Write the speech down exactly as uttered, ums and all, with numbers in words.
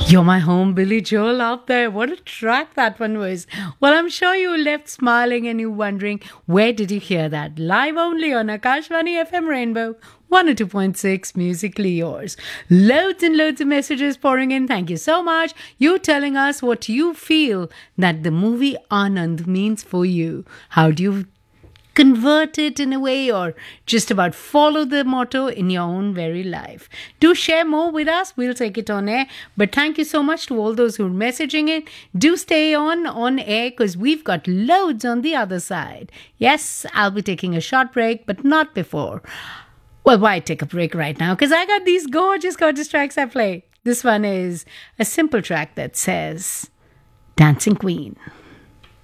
You're my home, Billy Joel out there. What a track that one was. Well, I'm sure you left smiling and you wondering, where did you hear that? Live only on Akashvani F M Rainbow one oh two point six, Musically Yours. Loads and loads of messages pouring in. Thank you so much. You telling us what you feel that the movie Anand means for you. How do you convert it in a way, or just about follow the motto in your own very life? Do share more with us. We'll take it on air. But thank you so much to all those who are messaging it. Do stay on on air because we've got loads on the other side. Yes, I'll be taking a short break, but not before. Well, why take a break right now? Because I got these gorgeous, gorgeous tracks I play. This one is a simple track that says Dancing Queen.